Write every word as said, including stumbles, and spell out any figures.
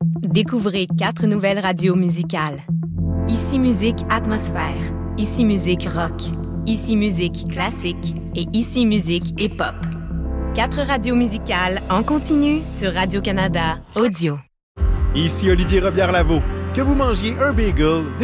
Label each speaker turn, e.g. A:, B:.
A: Découvrez quatre nouvelles radios musicales. Ici Musique Atmosphère, Ici Musique Rock, Ici Musique Classique et Ici Musique Hip-Hop. Quatre radios musicales en continu sur Radio-Canada Audio.
B: Ici Olivier Robillard-Lavaux. Que vous mangiez un bagel,